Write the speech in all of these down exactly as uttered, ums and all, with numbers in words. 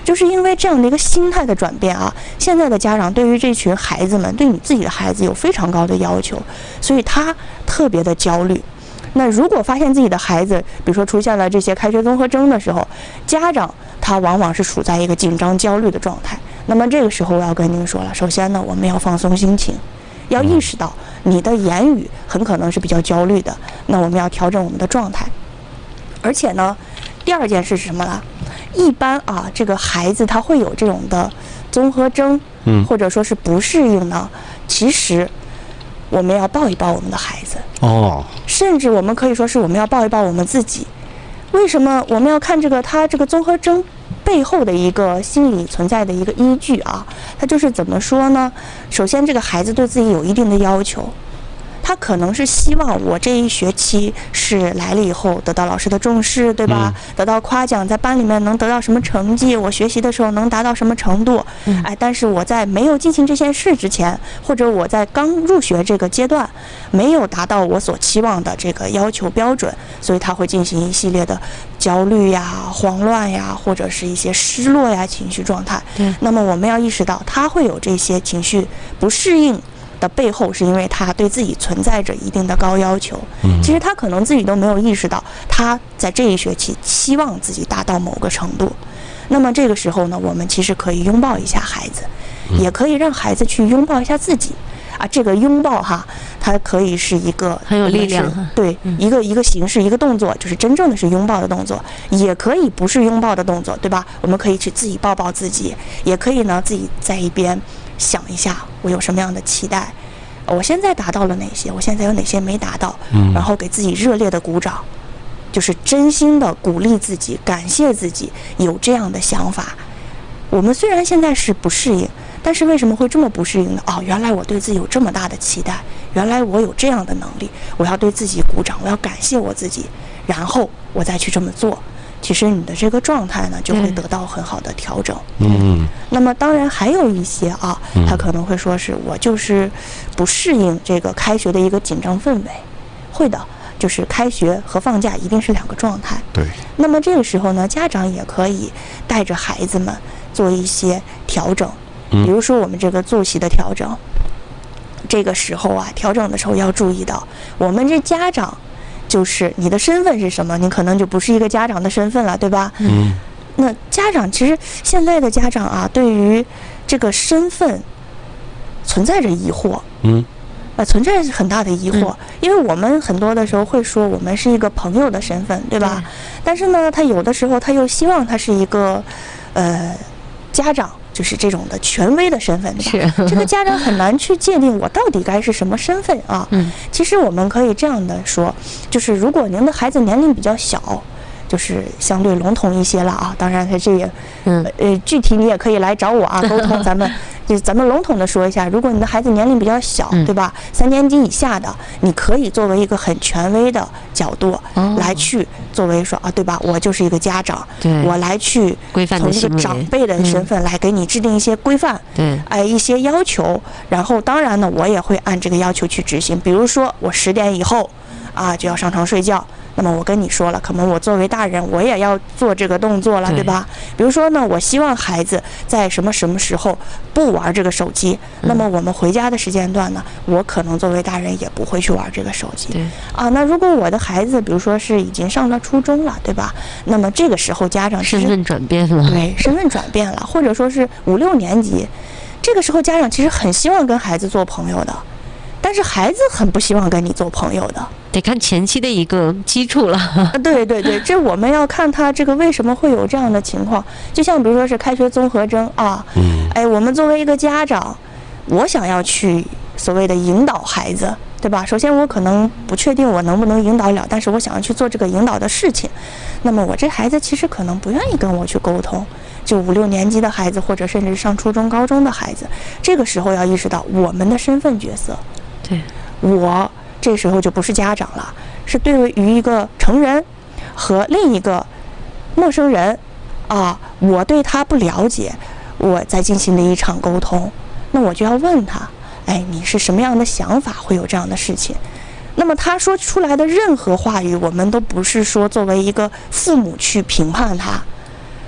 就是因为这样的一个心态的转变啊，现在的家长对于这群孩子们，对你自己的孩子有非常高的要求，所以他特别的焦虑。那如果发现自己的孩子，比如说出现了这些开学综合征的时候，家长他往往是处在一个紧张焦虑的状态。那么这个时候我要跟您说了，首先呢，我们要放松心情，要意识到你的言语很可能是比较焦虑的，那我们要调整我们的状态。而且呢，第二件事是什么了？一般啊，这个孩子他会有这种的综合征，嗯，或者说是不适应呢，其实我们要抱一抱我们的孩子哦，甚至我们可以说是我们要抱一抱我们自己。为什么我们要看这个他这个综合征背后的一个心理存在的一个依据啊？他就是怎么说呢？首先，这个孩子对自己有一定的要求。他可能是希望我这一学期是来了以后得到老师的重视，对吧？嗯、得到夸奖，在班里面能得到什么成绩，我学习的时候能达到什么程度？嗯、哎，但是我在没有进行这件事之前，或者我在刚入学这个阶段，没有达到我所期望的这个要求标准，所以他会进行一系列的焦虑呀、慌乱呀，或者是一些失落呀情绪状态。对，那么我们要意识到，他会有这些情绪不适应的背后，是因为他对自己存在着一定的高要求。嗯，其实他可能自己都没有意识到，他在这一学期期望自己达到某个程度。那么这个时候呢，我们其实可以拥抱一下孩子，也可以让孩子去拥抱一下自己。啊，这个拥抱哈，它可以是一个很有力量， 对，嗯、一个一个形式，一个动作，就是真正的是拥抱的动作，也可以不是拥抱的动作，对吧？我们可以去自己抱抱自己，也可以呢自己在一边想一下，我有什么样的期待，我现在达到了哪些，我现在有哪些没达到，嗯，然后给自己热烈的鼓掌，就是真心的鼓励自己，感谢自己有这样的想法。我们虽然现在是不适应，但是为什么会这么不适应呢？哦，原来我对自己有这么大的期待，原来我有这样的能力，我要对自己鼓掌，我要感谢我自己，然后我再去这么做。其实你的这个状态呢，就会得到很好的调整。嗯，那么当然还有一些啊，他可能会说是我就是不适应这个开学的一个紧张氛围，会的。就是开学和放假一定是两个状态。对。那么这个时候呢，家长也可以带着孩子们做一些调整，比如说我们这个作息的调整。这个时候啊，调整的时候要注意到，我们这家长就是你的身份是什么，你可能就不是一个家长的身份了，对吧？嗯。那家长其实现在的家长啊，对于这个身份存在着疑惑。嗯。呃，存在着很大的疑惑，嗯、因为我们很多的时候会说我们是一个朋友的身份，对吧？对。但是呢，他有的时候他又希望他是一个，呃，家长，就是这种的权威的身份，对吧？这个家长很难去界定我到底该是什么身份啊。嗯。其实我们可以这样的说，就是如果您的孩子年龄比较小，就是相对笼统一些了啊。当然，他这也，嗯，呃，具体你也可以来找我啊，沟通咱们。就是咱们笼统的说一下，如果你的孩子年龄比较小，嗯、对吧？三年级以下的，你可以作为一个很权威的角度、哦、来去作为说啊，对吧？我就是一个家长，我来去从一个长辈的身份来给你制定一些规范，对，哎，一些要求。然后当然呢，我也会按这个要求去执行。比如说，我十点以后啊就要上床睡觉。那么我跟你说了，可能我作为大人，我也要做这个动作了， 对, 对吧？比如说呢，我希望孩子在什么什么时候不玩这个手机，嗯、那么我们回家的时间段呢，我可能作为大人也不会去玩这个手机。对啊，那如果我的孩子，比如说是已经上了初中了，对吧？那么这个时候家长身份转变了， 对，身份转变了，或者说是五六年级，这个时候家长其实很希望跟孩子做朋友的。但是孩子很不希望跟你做朋友的， 得看前期的一个基础了。 对对对，这我们要看他这个为什么会有这样的情况。就像比如说是开学综合征啊，嗯，哎，我们作为一个家长，我想要去所谓的引导孩子，对吧？首先我可能不确定我能不能引导了，但是我想要去做这个引导的事情。那么我这孩子其实可能不愿意跟我去沟通。就五六年级的孩子，或者甚至上初中、高中的孩子，这个时候要意识到我们的身份角色。 对， 我这时候就不是家长了，是对于一个成人和另一个陌生人啊，我对他不了解，我在进行的一场沟通，那我就要问他，哎，你是什么样的想法会有这样的事情？那么他说出来的任何话语，我们都不是说作为一个父母去评判他，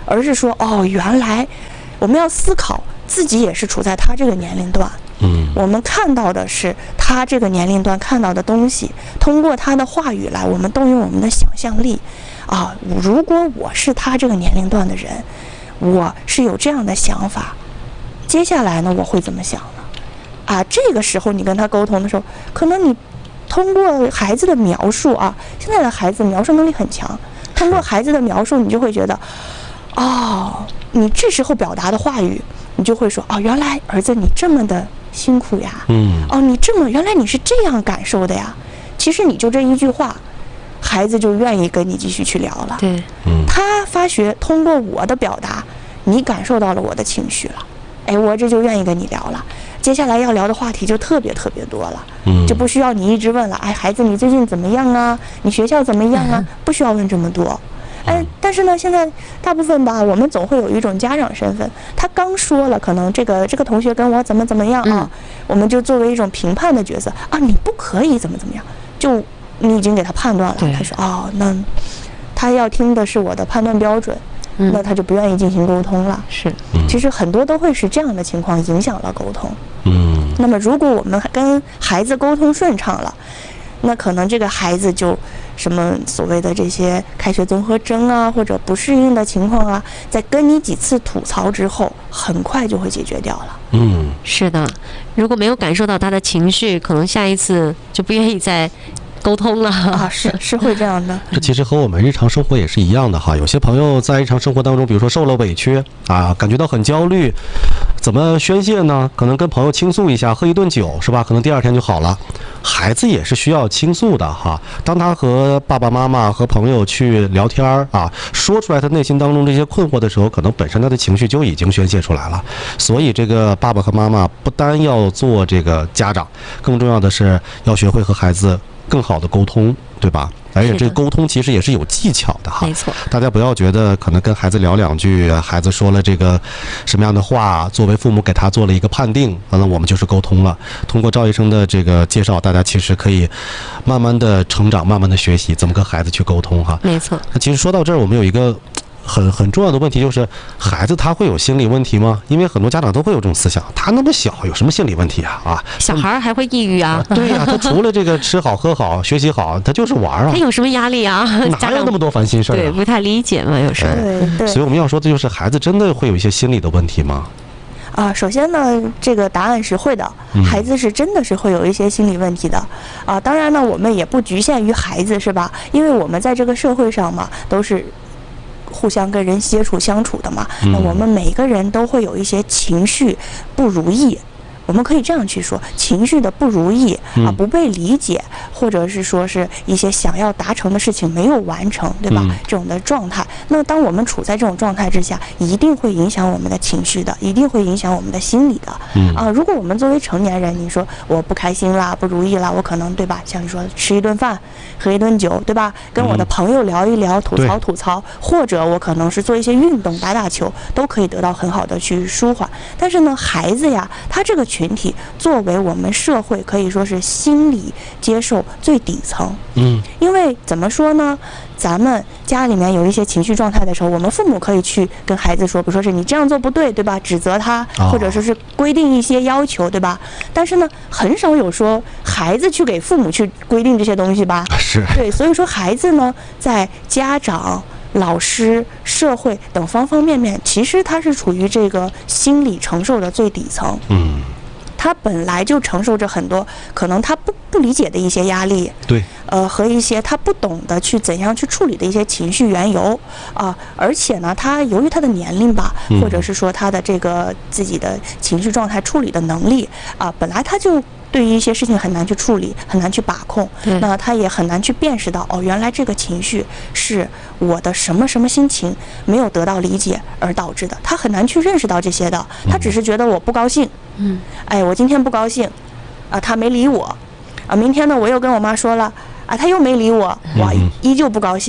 而是说哦，原来我们要思考自己也是处在他这个年龄段。 嗯， 我们看到的是他这个年龄段看到的东西，通过他的话语来，我们动用我们的想象力啊。如果我是他这个年龄段的人，我是有这样的想法，接下来呢，我会怎么想呢？啊，这个时候你跟他沟通的时候，可能你通过孩子的描述啊，现在的孩子描述能力很强，通过孩子的描述，你就会觉得，哦，你这时候表达的话语，你就会说，哦，原来儿子你这么的辛苦呀， 嗯， 哦，你这么原来你是这样感受的呀。其实你就这一句话，孩子就愿意跟你继续去聊了。 对， 嗯， 他发觉通过我的表达，你感受到了我的情绪了，哎，我这就愿意跟你聊了。接下来要聊的话题就特别t特别多了， 嗯， 就不需要你一直问了，哎，孩子你最近怎么样啊？你学校怎么样啊？不需要问这么多。哎，但是呢，现在大部分吧，我们总会有一种家长身份，他刚说了，可能这个这个同学跟我怎么怎么样啊， 嗯、 我们就作为一种评判的角色啊，你不可以怎么怎么样，就你已经给他判断了，他说哦，那他要听的是我的判断标准， 嗯、 那他就不愿意进行沟通了。 是， 其实很多都会是这样的情况影响了沟通。 嗯， 那么如果我们跟孩子沟通顺畅了，那可能这个孩子就什么所谓的这些开学综合征啊，或者不适应的情况啊，在跟你几次吐槽之后，很快就会解决掉了。 嗯， 是的，如果没有感受到他的情绪，可能下一次就不愿意再沟通了啊，是是会这样的。 这其实和我们日常生活也是一样的哈。有些朋友在日常生活当中，比如说受了委屈啊，感觉到很焦虑，怎么宣泄呢？可能跟朋友倾诉一下，喝一顿酒是吧？可能第二天就好了。孩子也是需要倾诉的哈。当他和爸爸妈妈和朋友去聊天啊，说出来他内心当中这些困惑的时候，可能本身他的情绪就已经宣泄出来了。所以这个爸爸和妈妈不单要做这个家长，更重要的是要学会和孩子更好的沟通，对吧？而且这个沟通其实也是有技巧的哈。 没错， 大家不要觉得可能跟孩子聊两句，孩子说了这个什么样的话，作为父母给他做了一个判定，完了我们就是沟通了。通过赵医生的这个介绍，大家其实可以慢慢的成长，慢慢的学习怎么跟孩子去沟通哈。 没错。 那其实说到这儿，我们有一个很很重要的问题，就是孩子他会有心理问题吗？因为很多家长都会有这种思想，他那么小有什么心理问题啊？啊， 小孩还会抑郁啊？ 对呀、啊，他除了这个吃好喝好学习好，他就是玩啊。 他有什么压力啊？ 哪有那么多烦心事儿、啊？ 对，不太理解嘛，有时候。 对对。 所以我们要说的就是，孩子真的会有一些心理的问题吗？ 啊，首先呢，这个答案是会的，孩子是真的是会有一些心理问题的，啊，当然呢，我们也不局限于孩子，是吧？因为我们在这个社会上嘛，都是互相跟人接触相处的嘛，那我们每个人都会有一些情绪不如意。我们可以这样去说，情绪的不如意啊，不被理解，或者是说是一些想要达成的事情没有完成，对吧？这种的状态，那当我们处在这种状态之下，一定会影响我们的情绪的，一定会影响我们的心理的。啊，如果我们作为成年人，你说我不开心啦，不如意啦，我可能对吧？像你说吃一顿饭，喝一顿酒，对吧？跟我的朋友聊一聊，吐槽吐槽，或者我可能是做一些运动，打打球，都可以得到很好的去舒缓。但是呢，孩子呀，他这个群体作为我们社会可以说是心理接受最底层， 嗯， 因为怎么说呢，咱们家里面有一些情绪状态的时候，我们父母可以去跟孩子说，比如说是你这样做不对，对吧？指责他，或者说是规定一些要求，对吧？但是呢，很少有说孩子去给父母去规定这些东西吧？ 是， 对，所以说孩子呢，在家长、老师、社会等方方面面，其实他是处于这个心理承受的最底层。 嗯。 他本来就承受着很多可能他不不理解的一些压力， 对， 呃，和一些他不懂得去怎样去处理的一些情绪缘由啊、呃，而且呢，他由于他的年龄吧，或者是说他的这个自己的情绪状态处理的能力啊、呃，本来他就对于一些事情很难去处理，很难去把控，那他也很难去辨识到哦，原来这个情绪是我的什么什么心情没有得到理解而导致的，他很难去认识到这些的，他只是觉得我不高兴。 嗯， 哎，我今天不高兴，啊，他没理我，啊，明天呢我又跟我妈说了，啊，他又没理我，我依旧不高兴，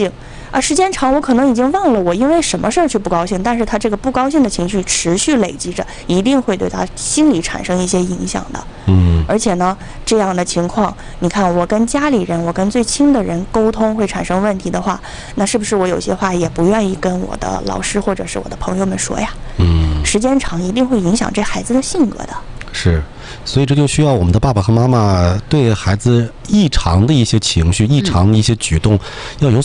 啊，时间长我可能已经忘了我因为什么事儿去不高兴，但是他这个不高兴的情绪持续累积着，一定会对他心理产生一些影响的。 嗯， 而且呢，这样的情况，你看我跟家里人，我跟最亲的人沟通会产生问题的话，那是不是我有些话也不愿意跟我的老师或者是我的朋友们说呀？ 嗯， 时间长一定会影响这孩子的性格的。 是，所以这就需要我们的爸爸和妈妈对孩子异常的一些情绪、异常的一些举动要有